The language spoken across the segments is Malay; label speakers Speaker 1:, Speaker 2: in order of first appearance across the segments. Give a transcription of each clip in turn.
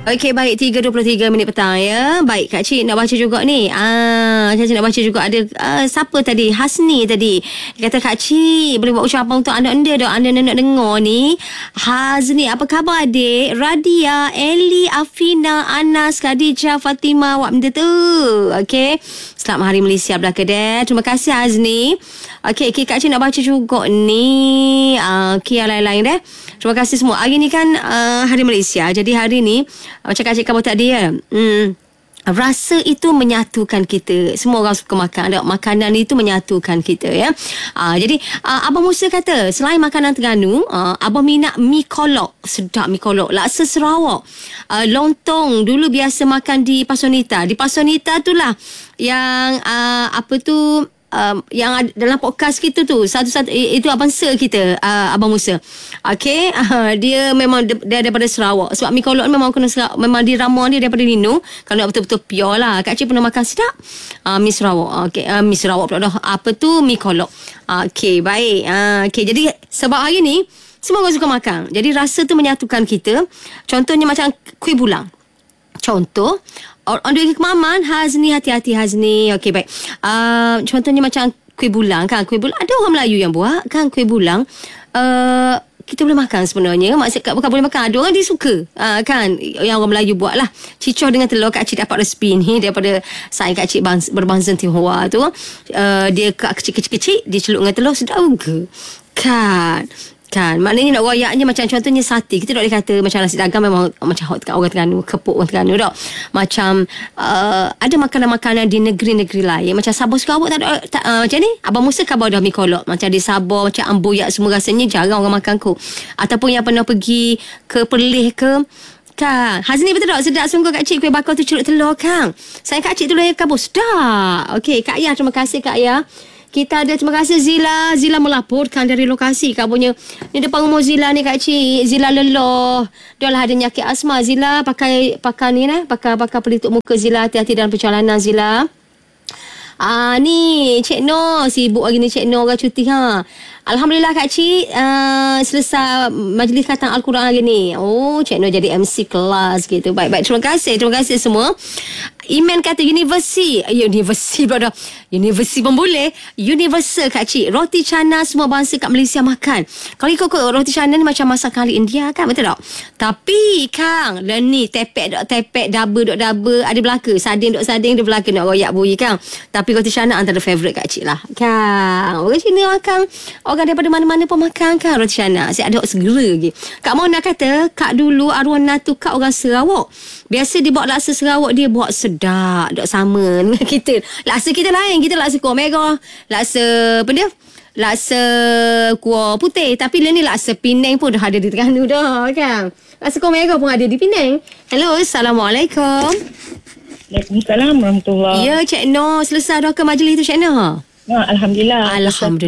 Speaker 1: Okey, baik, 3.23 minit petang ya. Baik, Kak Cik nak baca juga ni. Kak Cik nak baca juga ada siapa tadi? Hasni tadi. Dia kata, Kak Cik boleh buat ucapan untuk anda-anda dah. Anda nak dengar ni. Hasni, apa khabar adik? Radia, Eli, Afina, Anas, Khadijah, Fatimah, awak benda tu. Okey. Selamat Hari Malaysia belaka deh. Terima kasih Hazni. Okey, Kak Cik nak baca juga ni. Okey, yang lain-lain deh. Terima kasih semua. Hari ni kan Hari Malaysia. Jadi hari ni macam Kak Cik khabar tadi ya. Rasa itu menyatukan kita. Semua orang suka makan. Makanan itu menyatukan kita ya. Jadi Abang Musa kata selain makanan Terengganu, Abang minat mi kolok. Sedap mi kolok. Laksa Sarawak, lontong. Dulu biasa makan di Pasonita. Di Pasonita tu lah yang apa tu, yang dalam podcast kita tu satu-satu itu Abang Sir kita, Abang Musa. Okey, dia memang dia daripada Sarawak. Sebab mi kolok memang kena memang diramu dia daripada Nino. Kalau nak betul-betul pure lah. Kak Cik pernah makan sedap mi Sarawak. Okey, mi Sarawak pula dah. Apa tu mi kolok. Okey, baik. Okey, jadi sebab hari ni semua orang suka makan. Jadi rasa tu menyatukan kita. Contohnya macam kuih bulang. Contoh, orang pergi ke Maman, Hazni, hati-hati Hazni. Okey, baik. Contohnya macam kuih bulang kan. Kuih bulang, ada orang Melayu yang buat kan kuih bulang. Kita boleh makan sebenarnya. Maksudnya bukan boleh makan, ada orang dia suka kan. Yang orang Melayu buat lah. Cicoh dengan telur. Kak Cik dapat resipi ni daripada saya Kak Cik berbangsa Tionghoa tu. Dia kecil-kecil, dia celup dengan telur, sedap juga kan. Maknanya nak royaknya macam contohnya sate. Kita tak boleh kata macam nasi dagang memang macam hot kat orang Terengganu, kepuk orang Terengganu tak. Macam ada makanan-makanan di negeri-negeri lain. Macam Sabah Sarawak tak macam ni. Abang Musa khabar dah mi kolok. Macam di Sabah, macam amboyak semua rasanya jarang orang makan ko. Ataupun yang pernah pergi ke Perlis ke kan. Hazni betul tak? Sedap sungguh Kak Cik kuih bakar tu celup telur kan. Sayang Kak Cik tu lahir kabur. Sedap. Okey, Kak Ayah, terima kasih Kak Ayah. Kita ada, terima kasih Zila melaporkan dari lokasi. Kabarnya ni depan rumah Zila ni Kak Cik, Zila leloh. Dia lah ada nyakit asma. Zila pakai ni lah, pakai pelitup muka Zila. Hati-hati dalam perjalanan Zila. Ni Cik Noh sibuk hari ni. Cik Noh orang cuti ha. Alhamdulillah Kak Cik selesai majlis khatam Al-Quran hari ni. Oh, Cik Noh jadi MC kelas gitu. Baik, terima kasih semua. Iman kata universi pula dah. Universi pun boleh. Universal Kak Cik. Roti canai semua bangsa kat Malaysia makan. Kalau ikut roti canai ni macam masakan India kan, betul tak? Tapi Kang, ni tepek double ada belaka. Sarding dia belaka nak royak bui Kang. Tapi roti canai antara favourite Kak Cik lah. Kang, orang Cina makan. Orang daripada mana-mana pun makan kan roti canai. Saya ada segera lagi. Kak Mona kata, Kak dulu arwah Natu Kak orang Sarawak. Biasa dia buat laksa Sarawak, dia buat sedap. Tak sama dengan kita. Laksa kita lain. Kita laksa kuah merah. Laksa apa dia? Laksa kuah putih. Tapi ni laksa Penang pun dah ada di Terengganu dah kan. Laksa kuah merah pun ada di Penang. Hello, Assalamualaikum.
Speaker 2: Waalaikumsalam warahmatullahi.
Speaker 1: Ya, Cik Noh. Selesai dah ke majlis tu Cik Noh?
Speaker 2: Alhamdulillah.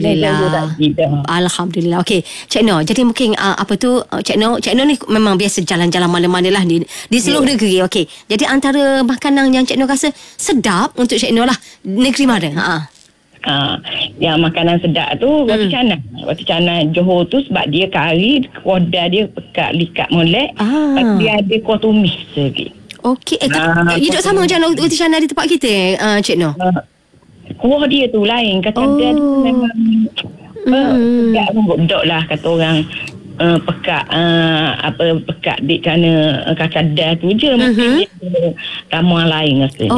Speaker 1: Alhamdulillah. Okey, Cik Noh. Jadi mungkin Cik Noh ni memang biasa jalan-jalan mana-mana lah di seluruh negeri. Okey. Jadi antara makanan yang Cik Noh rasa sedap untuk Cik Noh lah, negeri mana?
Speaker 2: Yang makanan sedap tu roti canai. Roti canai Johor tu sebab dia kari, kuah dia pekat likat molek. Dia ada kuah tumis lagi. Okey. Itu sama macam roti canai di tempat kita Cik Noh? Kuah dia tu lain. Kadang-kadang memang pekat dok lah kata orang. Pekat pekat di kerana kacadar tu je. Mungkin dia ramuan lain rasanya.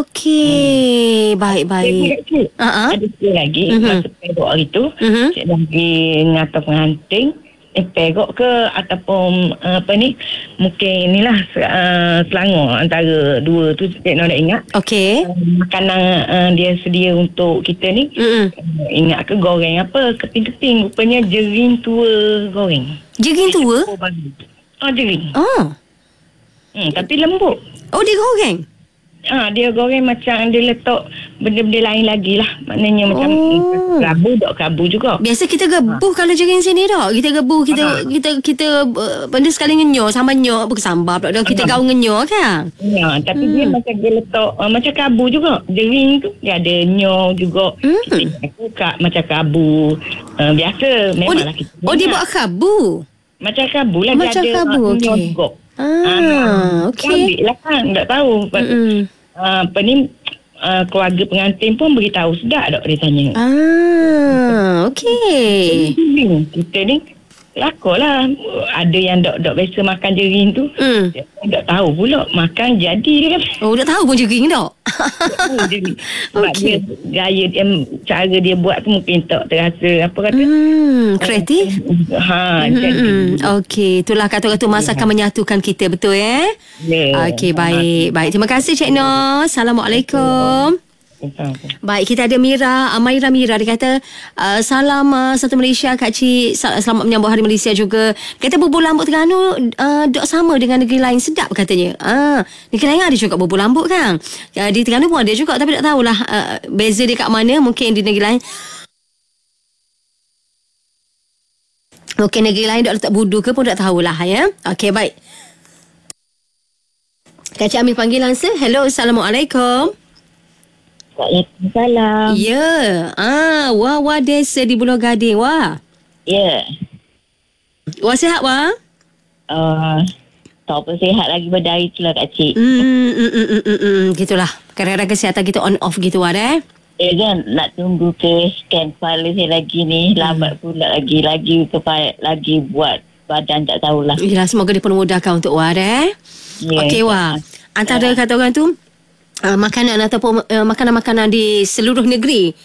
Speaker 1: Okey. Baik.
Speaker 2: Ada sikit lagi masa perok hari tu. Cik dah pergi ngata pengantin. Perok ke ataupun mungkin inilah Selangor antara dua tu Cik Noh nak ingat.
Speaker 1: Okey.
Speaker 2: Makanan dia sedia untuk kita ni. Ingat ke goreng apa keping-keping, rupanya jering tua goreng.
Speaker 1: Jering tua?
Speaker 2: Jering. Tapi lembut.
Speaker 1: Oh, dia goreng?
Speaker 2: Dia goreng macam dia letak benda-benda lain lagi lah. Maknanya macam kabu, dok kabu juga.
Speaker 1: Biasa kita gebuh kalau jering sini tak. Kita gebuh, kita benda sekali ngenyor, sama nyor, bukan sambal pula. Kita gaung ngenyor kan.
Speaker 2: Ya, tapi dia macam dia letak macam kabu juga. Jering tu dia ada nyor juga. Kita buka macam kabu. Biasa memanglah kita.
Speaker 1: Dia buat kabu.
Speaker 2: Macam kabu lah.
Speaker 1: Macam
Speaker 2: dia
Speaker 1: kabu,
Speaker 2: ada
Speaker 1: okey. Okey.
Speaker 2: Ambil lah kan, tak tahu. Apa ni, keluarga pengantin pun beritahu sedap tak dia tanya.
Speaker 1: Okey.
Speaker 2: Kita ni lakolah ada yang dok biasa makan jering tu. Dia tak tahu pula makan jadi dia kan.
Speaker 1: Oh, tak tahu pun jering dok.
Speaker 2: Sebab dia gaya dia, cara dia buat tu mungkin tak terasa apa kata.
Speaker 1: Kreatif.
Speaker 2: Jadi.
Speaker 1: Okey, itulah kata-kata masakan menyatukan kita, betul Okey, baik. Terima kasih Cik Noh. Assalamualaikum. Baik, kita ada Maira Mira. Dia kata salam satu Malaysia Kak Cik, selamat menyambut Hari Malaysia juga. Kata bubur lambuk Terengganu dok sama dengan negeri lain, sedap katanya. Negeri lain ada juga bubur lambuk kan. Di Terengganu pun ada juga, tapi tak tahulah beza dia kat mana. Mungkin di negeri lain, mungkin negeri lain dok letak budu ke pun tak tahulah ya. Okey, baik. Kak Cik ambil panggilan Hello, Assalamualaikum.
Speaker 2: Waalaikumsalam.
Speaker 1: Ya. Wah desa di Pulau Gading. Wah.
Speaker 2: Ya.
Speaker 1: Wah, sihat wah?
Speaker 2: Tak apa, sihat lagi pada hari tu lah Kak Cik.
Speaker 1: Gitulah. Kadang-kadang kesihatan kita on off gitu wah
Speaker 2: kan nak tunggu ke scan kepala saya lagi ni. Lambat pula lagi buat badan tak tahulah.
Speaker 1: Yelah, semoga dipermudahkan untuk wah Okey wah. Antara kata orang tu, makanan ataupun makanan-makanan di seluruh negeri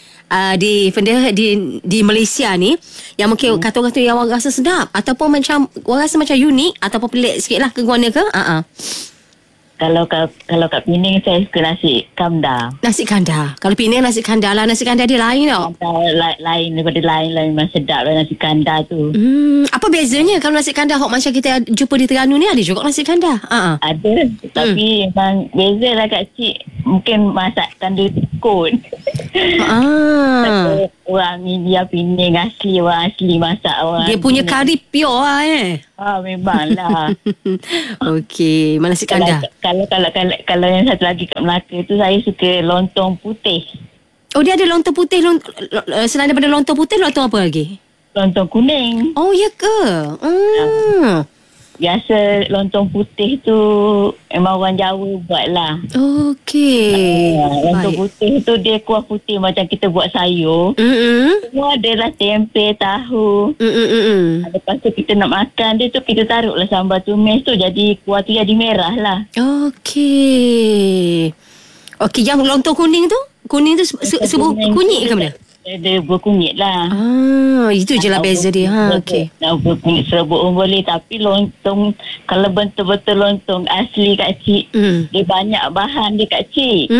Speaker 1: di Malaysia ni yang mungkin kata orang tu yang orang rasa sedap ataupun macam orang rasa macam unik ataupun pelik sikit lah ke guana ke?
Speaker 2: Kalau kat Penang saya suka nasi kandar.
Speaker 1: Nasi kandar. Kalau Penang nasi kandar lah. Nasi kandar dia lain tau.
Speaker 2: Lain daripada lain memang sedap lah nasi kandar tu.
Speaker 1: Apa bezanya kalau nasi kandar macam kita jumpa di Terengganu ni, ada juga nasi kandar?
Speaker 2: Ada. Tapi memang beza lah Kak Cik. Mungkin masakan dia tekun. Orang India Penang asli, orang asli masak orang.
Speaker 1: Dia punya kari pure lah
Speaker 2: memanglah.
Speaker 1: Okey, mana nasi kandar?
Speaker 2: Kalau yang satu lagi kat Melaka tu saya suka lontong putih.
Speaker 1: Oh, dia ada lontong putih. Selain daripada lontong putih, lontong apa lagi?
Speaker 2: Lontong kuning.
Speaker 1: Oh, ya ke?
Speaker 2: Biasa lontong putih tu memang orang Jawa buat lah.
Speaker 1: Okey.
Speaker 2: Lontong putih tu dia kuah putih macam kita buat sayur. Semua adalah tempe, tahu. Lepas tu kita nak makan dia tu, kita taruhlah sambal tumis tu, jadi kuah tu jadi merah lah.
Speaker 1: Okey, yang lontong kuning tu? Kuning tu sebuah kunyit ke mana?
Speaker 2: Dia berkunyit lah.
Speaker 1: Itu je lah beza dia. Okey.
Speaker 2: Nak berkunyit serbuk pun boleh. Tapi lontong, kalau betul-betul lontong asli Kak Cik, dia banyak bahan dia Kak Cik.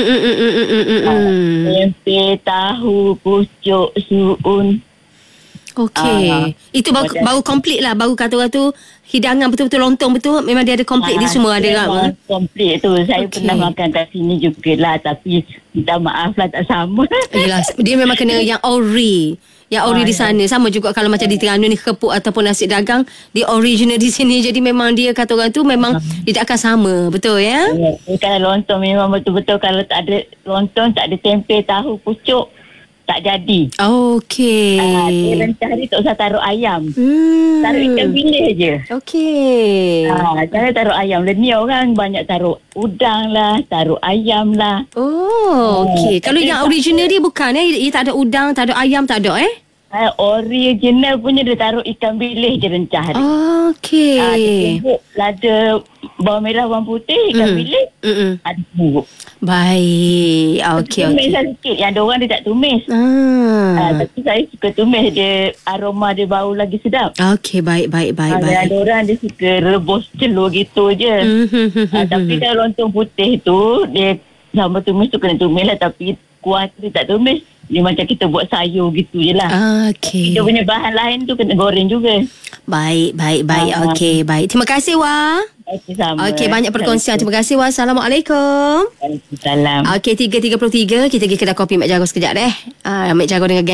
Speaker 2: Tempe, tahu, pucuk, suun.
Speaker 1: Okey. Itu baru komplit lah. Baru kata-kata tu hidangan betul-betul lontong betul. Memang dia ada komplit. Dia semua ada kan?
Speaker 2: Komplit tu. Saya pernah makan kat sini jugalah. Tapi minta maaf lah tak sama.
Speaker 1: Yelah, dia memang kena yang ori. Yang ori di sana. Sama juga kalau macam di Terengganu ni kepuk ataupun nasi dagang. Dia original di sini. Jadi memang dia kata orang tu memang dia tak akan sama. Betul ya?
Speaker 2: Kalau lontong memang betul-betul. Kalau tak ada lontong, tak ada tempe, tahu, pucuk, tak jadi.
Speaker 1: Okey.
Speaker 2: Dia rencah dia tak usah taruh ayam. Taruh ikan bilis je.
Speaker 1: Okey.
Speaker 2: Jangan taruh ayam. Ni orang banyak taruh udang lah, taruh ayam lah.
Speaker 1: Okey. Kalau yang original dia bukan dia tak ada udang, tak ada ayam, tak ada
Speaker 2: Original punya dia taruh ikan bilis je rencah dia.
Speaker 1: Okey.
Speaker 2: Dia tumbuk lada bawang merah, bawang putih, ikan bilis. Ada tumbuk.
Speaker 1: Baik. Okey.
Speaker 2: Tumis lah sikit. Yang ada orang dia tak tumis. Tapi saya suka tumis. Dia aroma dia bau lagi sedap.
Speaker 1: Okey, baik.
Speaker 2: Ada orang dia suka rebus telur gitu je. Tapi kalau lontong putih tu, dia sama tumis tu kena tumis lah. Tapi kuah tu dia tak tumis. Dia macam kita buat sayur gitu je lah.
Speaker 1: Okey.
Speaker 2: Dia punya bahan lain tu kena goreng juga.
Speaker 1: Baik. Okey, baik. Terima kasih Wah. Okey, banyak perkongsian. Terima kasih Wah. Assalamualaikum.
Speaker 2: Waalaikumsalam.
Speaker 1: Okey, 3.33. Kita pergi kedai kopi Mek Jago sekejap Mek Jago dengan